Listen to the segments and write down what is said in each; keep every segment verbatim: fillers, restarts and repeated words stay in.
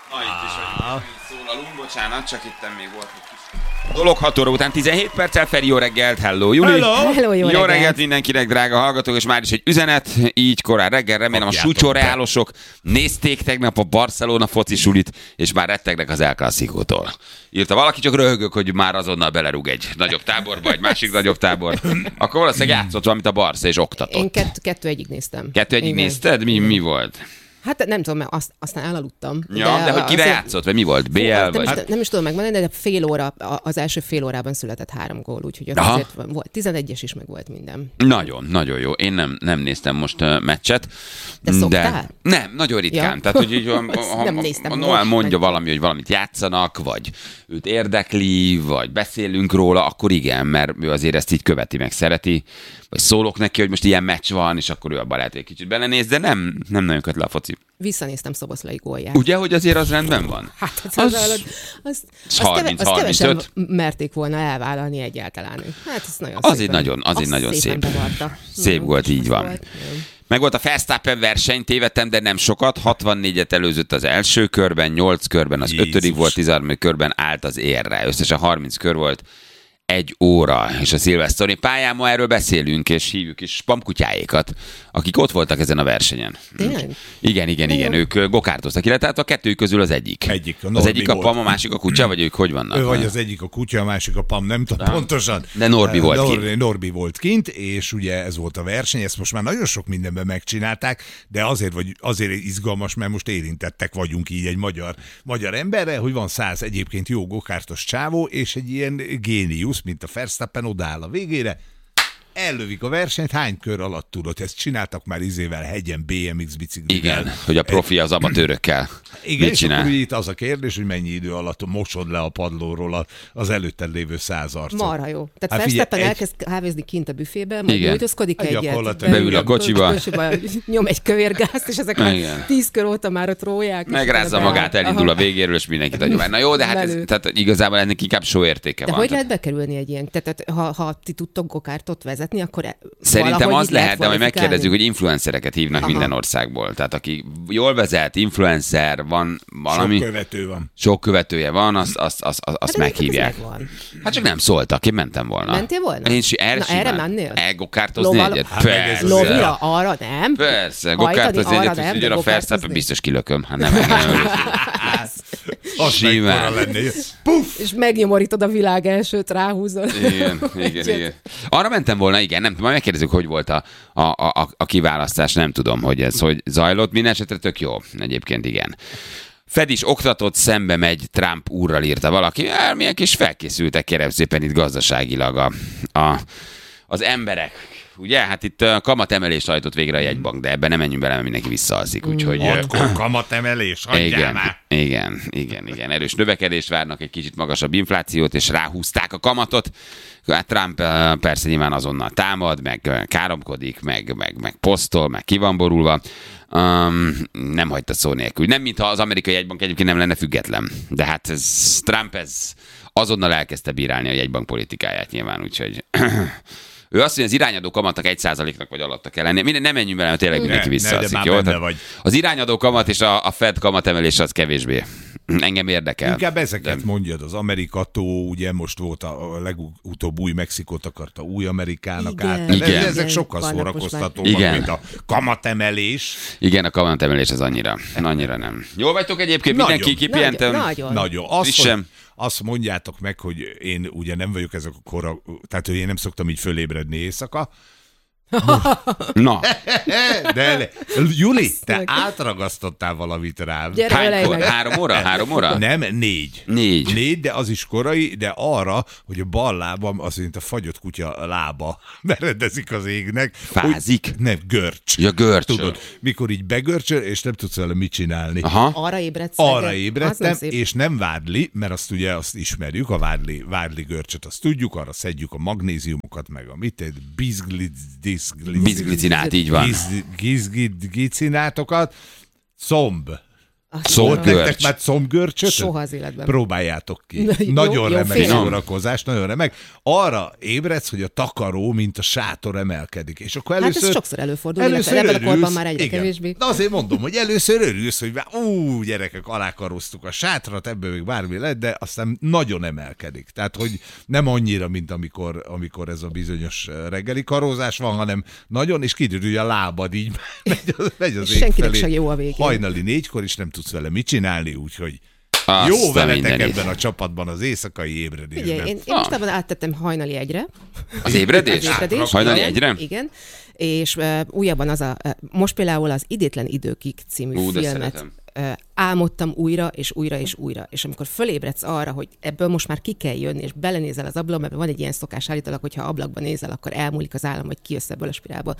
Na, itt is vagyunk, szólalunk, bocsánat, csak itt még volt egy kis dolog. hat óra után tizenhét perccel, Feri, jó reggelt, hello, Juli. Hello, hello jó, jó reggelt. reggelt mindenkinek, drága hallgatók, és már is egy üzenet, így korán reggel, remélem a súcsoreálosok nézték tegnap a Barcelona foci sulit, és már rettegnek az El Clasicótól. Írta valaki, csak röhögök, hogy már azonnal belerúg egy nagyobb táborba, egy másik nagyobb tábor. Akkor valószínűleg játszott valamit a Barca, és oktatott. Én kett, kettő egyig néztem. Kettő egyig Igen. nézted? Mi, mi volt? Hát nem tudom, mert azt, aztán elaludtam. Ja, de, de hogy kire azért... játszott, vagy mi volt? bé el, nem, vagy? is, nem is tudom megmondani, de fél óra, az első fél órában született három gól, úgyhogy Aha. azért volt. tizenegyes is meg volt minden. Nagyon, nagyon jó. Én nem, nem néztem most uh, meccset. De szoktál? Nem, nagyon ritkán. Ja. Tehát, hogy így, ha, ha, Nem ha, néztem ha Noel most, mondja meg... valami, hogy valamit játszanak, vagy őt érdekli, vagy beszélünk róla, akkor igen, mert ő azért ezt így követi, meg szereti. Vagy szólok neki, hogy most ilyen meccs van, és akkor ő abban lehet, hogy egy kicsit belenéz, de nem, nem nagyon köt le a foci. Visszanéztem Szoboszlai gólját. Ugye, hogy azért az rendben van? Hát az, Az- az, az, az, harminc, az kevesen harmincöt. merték volna elvállalni egyáltalán. Hát ez nagyon Az szépen. egy nagyon, az egy Azt nagyon szépen szép. bevarta. Szép Nagyon volt, kis így van. volt. Jó. Meg volt a Verstappen verseny, tévedtem, de nem sokat. hatvannégyet előzött az első körben, nyolc körben, az Jézus. ötödik volt, tizenharmadik körben állt az érre. Összesen harminc kör volt, egy óra, és a szilveszteri pályán ma erről beszélünk, és hívjuk is spamkutyáékat, akik ott voltak ezen a versenyen. Tényleg? Igen, igen, igen, ők ö, gokártoztak, illetve hát a kettőjük közül az egyik. Egyik, a az Norbi egyik a volt. pam, a másik a kutya, vagy ők hogy vannak? Ő vagy az egyik a kutya, a másik a pam, nem tudom pontosan. De Norbi volt Norbi, kint. Norbi volt kint, és ugye ez volt a verseny, ezt most már nagyon sok mindenben megcsinálták, de azért, vagy, azért izgalmas, mert most érintettek vagyunk így egy magyar, magyar emberre, hogy van száz egyébként jó gokártos csávó, és egy ilyen géniusz, mint a Verstappen odáll a végére, ellövik a versenyt, hány kör alatt tudod? Ezt csináltak már izével, hegyen, bé em iksz biciklivel. Igen, hogy a profi az amatőrökkel Igen, mit és csinál? akkor itt az a kérdés, hogy mennyi idő alatt mosod le a padlóról a- az előtted lévő száz arcot. Marha jó. Tehát Hát hát figyelj, Verstappen egy- elkezd kávézni kint a büfébe, majd Igen. nyújtózkodik Hát egyet. gyakorlatilag beül a kocsiba. kocsiba, nyom egy kövérgázt, és ezek Igen. már tíz kör óta már ott róják. és Megrázza utána magát, beáll. elindul a Aha. végéről, és mindenkit adja. Na jó, de hát ez, Menő. tehát igazából ennek inkább show értéke De van. hogy Tehát lehet bekerülni egy ilyen? Tehát ha, ha ti tudtok gokártot vezetni, akkor e- Szerintem valahogy az így lehet, de majd kvalifikálni? megkérdezzük, hogy influencereket hívnak Aha. minden országból. Tehát aki jól vezet, influencer, van valami, Sok követő van. sok követője van, azt, azt, azt, azt, azt Hát egyébként ez meghívják. megvan. Hát csak nem szóltak, én mentem volna. Mentél volna? Én si, erre, Na, erre simán. mennél? Elgokártozni Loval- egyet? Hát meg ez Persze. az- Lovira, arra nem? Persze, Hajtani, gokártozni arra egyet, nem, hogy de jön a Verstappen, gokártozni? biztos kilököm. Hát nem, nem, nem. Az Simán. mekkora lenne. Puff! És megnyomorítod a világ elsőt, ráhúzod. Igen, igen, igen. Arra mentem volna, igen, nem tudom, majd megkérdezzük, hogy volt a, a, a, a kiválasztás, nem tudom, hogy ez hogy zajlott. Minden esetre tök jó, egyébként igen. Fed is oktatott, szembe megy Trump úrral, írta valaki. Hát, milyen kis felkészültek, kérem szépen itt gazdaságilag a, a, az emberek. Ugye, hát itt a kamatemelést hajtott végre a jegybank, de ebben nem menjünk bele, mert mindenki visszaalszik, úgyhogy... Hatkor kamatemelés, adjál Igen, már. igen, igen, igen. Erős növekedést várnak, egy kicsit magasabb inflációt, és ráhúzták a kamatot. Hát Trump eh, persze nyilván azonnal támad, meg eh, káromkodik, meg, meg, meg posztol, meg ki van borulva. Um, nem hagyta szó nélkül. Nem, mintha az amerikai jegybank egyébként nem lenne független. De hát ez, Trump ez azonnal elkezdte bírálni a jegybank politikáját nyilván, úgyhogy... Ő azt mondja, az irányadó kamatnak egy százaléknak vagy alatta kell lenni. Minden, nem menjünk bele, mert tényleg mindenki Ne, ne, de visszaaszik, már jó? benne Tehát vagy. az irányadó kamat és a, a Fed kamatemelés az kevésbé. Engem érdekel. Inkább ezeket De- mondjad, az Amerikató, ugye most volt a, a legutóbb új Mexikót akarta új Amerikának Igen. át. Igen. Ezek Igen. sokkal Vannak most szórakoztatóbbak, már- mint a kamatemelés. Igen, a kamatemelés az annyira, annyira nem. Jól vagytok egyébként? Nagyon. Mindenki kipihentem? Nagyon, nagyon. Nagyon. Azt, hogy, Frissen. azt mondjátok meg, hogy én ugye nem vagyok ezek a kora, tehát hogy én nem szoktam így fölébredni éjszaka, Na, de le, Juli, te meg. átragasztottál valamit rám. Gyere, ölej hánykor? meg. Három óra? Három óra? Nem, négy. Négy. Négy, de az is korai, de arra, hogy a bal lábam az, mint a fagyott kutya lába meredezik az égnek. Fázik? Hogy, nem, görcs. Ja, görcsöl. Tudod, mikor így begörcsöl, és nem tudsz vele mit csinálni. Aha. Arra ébredsz? Arra reggel? Az ébredtem, nem szép. és nem vádli, mert azt ugye azt ismerjük, a vádli, vádli görcsöt, azt tudjuk, arra szedjük a magnéziumokat, meg a mit, bizglicinát, Bizglicinát, így van. gizglicinátokat, szomb. Szombgörcs. Már combgörcsöt? Soha az életben. Próbáljátok ki. Na, jó, nagyon jó, remek félem. szórakozás, nagyon remek. Arra ébredsz, hogy a takaró, mint a sátor emelkedik. És akkor először, Hát ez sokszor előfordul, először illetve ebben a korban örülsz, már egyre igen. kevésbé. Na azért mondom, hogy először örülsz, hogy már, ú, gyerekek, alákaroztuk a sátrat, ebből még bármi lett, de aztán nagyon emelkedik. Tehát, hogy nem annyira, mint amikor, amikor ez a bizonyos reggeli karózás van, hanem nagyon, és kiderül, hogy a lábad így megy az, megy az ég Senkinek felé. se jó a végén. Hajnali négykor is nem tudsz vele mit csinálni, úgyhogy Azt jó a veletek mindenit. ebben a csapatban az éjszakai ébredésben. Ugye, én, én mostában áttettem hajnali egyre. Az ébredés? Az ébredés. Hajnali igen, egyre? Igen. És uh, újabban az a, uh, most például az Idétlen időkig című Ú, de filmet szeretem. uh, álmodtam újra, és újra, és újra. És amikor fölébredsz arra, hogy ebből most már ki kell jönni, és belenézel az ablakba, mert van egy ilyen szokás állítólag, hogyha ablakba nézel, akkor elmúlik az állam, hogy kijössz ebből a spirálból.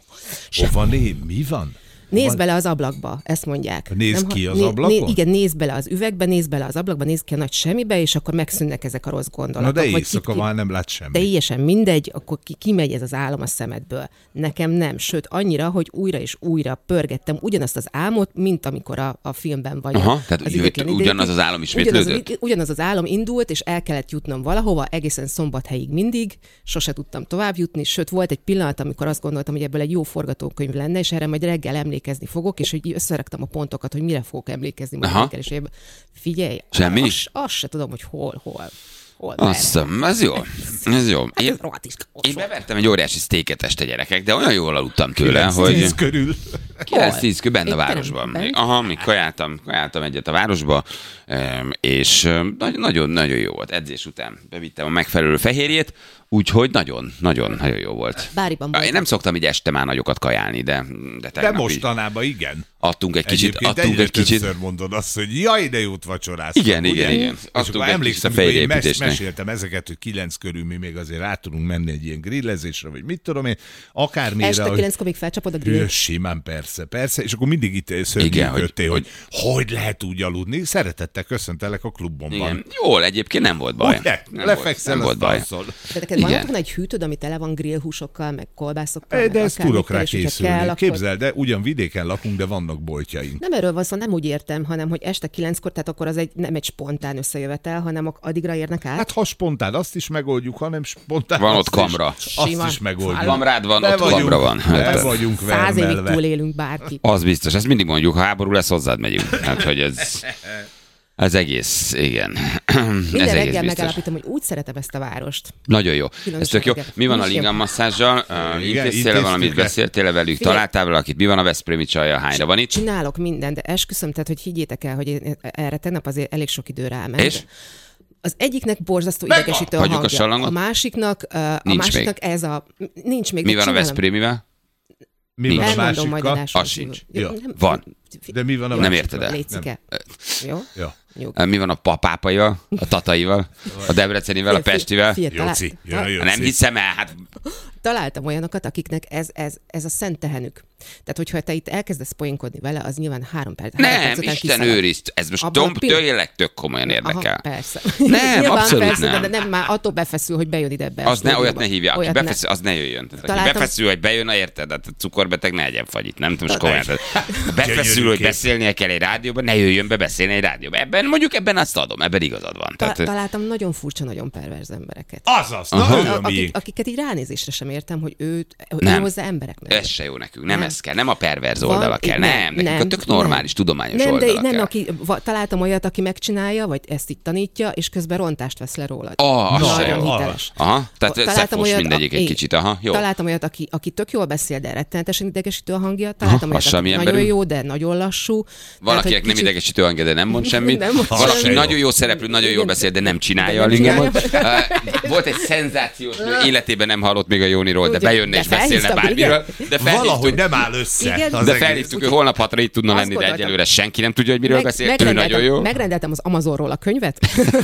Hova né? Mi van? Nézd Van- bele az ablakba, ezt mondják. Nézd Nem, ki ha- az ablakon? igen, nézd bele az üvegbe, nézd bele az ablakba, nézd ki a nagy semmibe, és akkor megszűnnek ezek a rossz gondolatok. Na de Vagy ki- éjszaka ki- már nem lát semmi. Teljesen mindegy, akkor ki, kimegy ez az álom a szemedből. Nekem nem, sőt annyira, hogy újra és újra pörgettem ugyanazt az álmot, mint amikor a, a filmben vagyok. Aha, tehát Az jött- Idétlen ugyanaz időkig. az álom ismétlődött? Ugyanaz, ugyanaz az álom indult, és el kellett jutnom valahova, egészen Szombathelyig mindig, sose tudtam tovább jutni, sőt volt egy pillanat, amikor azt gondoltam, hogy ebből egy jó forgatókönyv lenne, és erre majd reggel emlékezni fogok, és hogy összeraktam a pontokat, hogy mire fogok emlékezni majd Aha. reggel, és ebből- figyelj, Semmi? Azt, azt se tudom, hogy hol, hol. hol Azt, ez jó. Ez jó. Hát Én, ez rohadt izgalmas én volt. bevertem egy óriási sztéket este, gyerekek, de olyan jól aludtam tőle, Tíz hogy körül. kilenc-tíz kö benne a Éppen városban. bent? Aha, még kajáltam, kajáltam egyet a városba, em, és em, nagy- nagyon, nagyon jó volt. Edzés után bevittem a megfelelő fehérjét, úgyhogy nagyon, nagyon, nagyon jó volt. Báriban Én voltam. nem szoktam így este már nagyokat kajálni, de, de De tegnap így mostanában igen. adtunk egy kicsit, Egyébként adtunk egyre egy kicsit. többször mondod azt, hogy jaj, de jót vacsoráztam. Igen, ugye? igen, igen. És Adtunk akkor egy emlékszem, kicsit a hogy én mes- fejreépítésnek. meséltem ezeket, hogy kilenc körül mi még azért át tudunk menni egy ilyen grillezésre, vagy mit tudom én, akármire. Este hogy- kilenckor még felcsapod a Hű, grillt. simán, persze, persze, és akkor mindig itt Igen, szörnyűködtél, hogy- hogy, hogy hogy lehet úgy aludni. Szeretettel köszöntelek a klubomban. Igen. Jól, egyébként nem volt baj. Ugye? Nem Lefekszel, volt, nem volt azt baj. alszol. De neked Igen. van otthon egy hűtőd, ami tele van grillhúsokkal, meg kolbászokkal, De meg ezt akármikkel, tudok rá és hogyha készülni. kell, akkor- Képzeld, de ugyan vidéken lakunk, de vannak boltjaink. Nem erről van szó, nem úgy értem, hanem hogy este kilenckor, tehát akkor az egy, nem egy spontán összejövetel, hanem ak- addigra érnek át. Hát ha spontán, azt is megoldjuk, hanem spontán. Van azt ott kamra. Is, azt Sima. is megoldjuk. Kamrád van, Le ott vagyunk- kamra van. Le Hát, vagyunk Száz évig vermelve. túlélünk bárki. az biztos, ezt mindig mondjuk, ha háború lesz, hozzád megyünk. Hát, hogy ez, ez egész, igen. Minden ez egész reggel biztos. megállapítom, hogy úgy szeretem ezt a várost. Nagyon jó. Különösen Ez tök jó. reggel. Mi van a Nincs jó. lingam masszázsal? Uh, Igen, Intéztél valamit, intéztük-e? beszéltél velük, Figyelj. találtál valakit? Mi van a veszprémi csajja? Hányra van itt? Csinálok mindent, de esküszöm, tehát hogy higgyétek el, hogy én erre tegnap azért elég sok idő ráment. És? Az egyiknek borzasztó Megvan. idegesítő a Hagyjuk a hangja. sallangot? A másiknak, uh, a Nincs másiknak ez a... Nincs még. Mi de van a csinálom. veszprémivel? Mi van a Elmondom majd másikkal? adáson Az kívül. sincs. Jó, Ja. nem- Van. De mi van a Nem másikkal? érted el. Lécike. Jó? Ja. Nyugi. Mi van a papápaival, a tataival, a debrecenivel, a pestivel? Figyelj, talál- Jóci. Ja, ta- Jóci. Nem hiszem el, hát Találtam olyanokat, akiknek ez, ez, ez a szent tehenük. Tehát, hogyha te itt elkezdesz poénkodni vele, az nyilván három perc. három nem, perc után Isten kiszalad. őrizt, ez most Abban a tom, pillanat- tényleg tök komolyan érdekel. Aha, persze. Nem, Nyilván abszolút persze, nem. De nem, már attól befeszül, hogy bejön ide ebbe. a Az ne, olyat stúdióba. ne hívja, aki Olyat ne. befeszül, az ne jöjjön. Tehát, aki Találtam- befeszül, hogy bejön, na érted, hát a cukorbeteg ne egyen fagyit, nem tudom, most komolyan. Tehát, ha befeszül, Gyönyörű hogy kép. beszélnie kell egy rádióban, ne jöjjön be beszélni egy rádióban. Ebben mondjuk ebben azt adom, ebben igazad van. Ta- Tehát, találtam nagyon furcsa, nagyon perverz embereket. Azaz, na ő a Akik, miénk. akiket így ránézésre sem értem, hogy őt, ő Nem. hozzá emberek meg. ez se jó nekünk, nem Nem. ez kell, nem a perverz Van- oldala kell, nem, nem, nekünk nem, a tök normális, nem. tudományos Nem, de oldala nem, kell. aki, va, találtam olyat, aki megcsinálja, vagy ezt így tanítja, és közben rontást vesz le rólad. Ah, az se Nagyon jó. hiteles. Aha, tehát Találtam szefos olyat, mindegyik egy a- kicsit, aha, jó. Találtam olyat, aki, aki tök jól beszél, de rettenetesen idegesítő a hangja. Találtam Aha, olyat, az aki sem nagyon emberű. jó, de nagyon lassú. Van, Tehát, hogy akinek nem kicsit- idegesítő hangja, de nem mond semmit. Nem mond Van, semmit. aki Se jó. nagyon jó szereplő, nagyon jól Igen. beszél, de nem csinálja De a nem lingemot. Volt egy szenzációs nő, életében nem hallott még a Jóniról, de Ugye, bejönne de és beszélne felhívtam, bármiről. De Valahogy felhívtuk, nem áll össze. Igen. az de egész. felhívtuk, ő holnap hatra itt tudna Azt lenni, de gondoltam. egyelőre senki nem tudja, hogy miről Meg- beszél. Ő megrendeltem- nagyon jó. Megrendeltem az Amazonról a könyvet,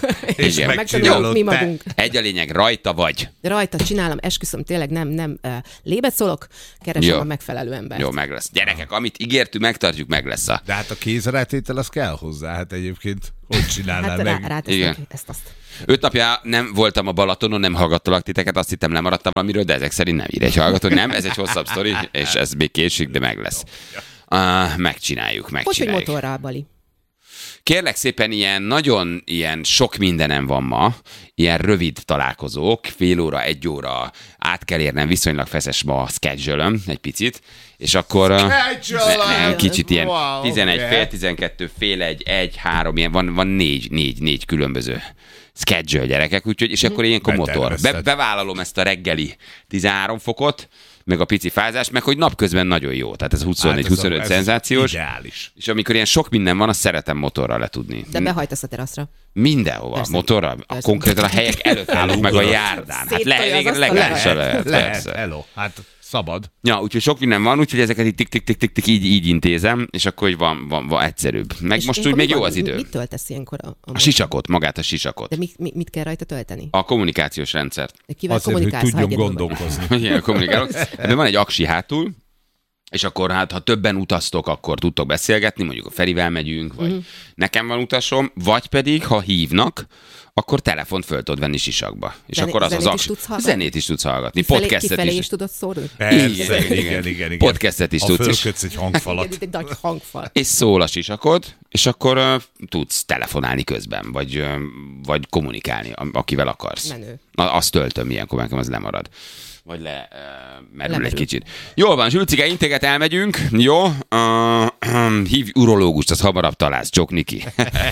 És Igen. megcsinálod mi te. magunk. Egy a lényeg, rajta vagy. De rajta csinálom, esküszöm, tényleg nem, nem uh, lébet szólok, keresem Jó. a megfelelő embert. Jó, meg lesz. Gyerekek, amit ígértünk, megtartjuk, meg lesz a... De hát a kézrátétel az kell hozzá, hát egyébként hogy csinálnál Hát rá, meg? rátesznek Igen. ezt azt. Öt napja nem voltam a Balatonon, nem hallgattalak titeket, azt hittem lemaradtam valamiről, de ezek szerint nem ír egy hallgató. Nem, ez egy hosszabb sztori, és ez még késik, de meg lesz. Uh, megcsináljuk, Hogy, hogy megcsináljuk. motorral, Bali? Kérlek szépen, ilyen nagyon ilyen sok mindenem van ma, ilyen rövid találkozók, fél óra, egy óra, át kell érnem, viszonylag feszes ma a schedule-öm egy picit, és akkor nem, kicsit ilyen wow, tizenegy, okay. fél tizenkettő, fél egy, egy, három, ilyen van, van négy, négy, négy különböző schedule gyerekek, úgyhogy, és akkor ilyenkor motor. Be, bevállalom ezt a reggeli tizenhárom fokot, meg a pici fázás, meg hogy napközben nagyon jó. Tehát ez huszonnégy-huszonöt hát szenzációs. Ideális. És amikor ilyen sok minden van, azt szeretem motorral letudni. De behajtasz a teraszra. Mindenhova. Persze. Motorral. Persze. Konkrétan a helyek előtt állunk meg a járdán. Hát le, Széttolja az le, asztalt. legális se Lehet, lehet. lehet, persze. hello. Hát szabad. Ja, úgyhogy sok minden van, úgyhogy ezeket így tik-tik-tik-tik így, így intézem, és akkor így van, van, van egyszerűbb. Meg És most úgy ilyenkor még mi jó van? az idő. Mit töltesz ilyenkor? A, a, A sisakot, magát a sisakot. De mi, mi, mit kell rajta tölteni? A kommunikációs rendszert. Kivel Azért, hogy kommunikálsz? ha tudjon egyedül vagy? gondolkozni. Igen, kommunikálok. De van egy aksi hátul, és akkor hát, ha többen utaztok, akkor tudtok beszélgetni, mondjuk a Ferivel megyünk, vagy uh-huh. nekem van utasom, vagy pedig, ha hívnak, akkor telefont föl tudod venni sisakba. És Zené- akkor az az zenét is aksi. tudsz hallgatni? Zenét is tudsz hallgatni. Kifelé, Podcastet kifelé is. is tudod szórni? Persze, Igen, igen, igen. igen, igen. igen. Podcastet is ha tudsz, és- fölkötsz egy hangfalat. Egy nagy hangfal. És szól a sisakod, és akkor uh, tudsz telefonálni közben, vagy, uh, vagy kommunikálni, a- akivel akarsz. Menő. Na, azt töltöm ilyenkor, nekem az lemarad. Vagy le, uh, merül Lemerül. egy kicsit. Jól van, Zsülcike, integet elmegyünk, jó? Uh, hívj urológust, az hamarabb találsz, Csok Niki.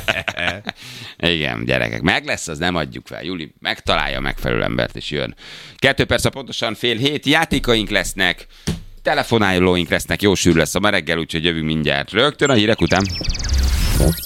Igen, gyerekek, meg lesz, az nem adjuk fel. Júli megtalálja a megfelelő embert, és jön. Kettő perc, pontosan fél hét, játékaink lesznek, telefonálóink lesznek, jó sűrű lesz a ma reggel, úgyhogy jövünk mindjárt rögtön a hírek után.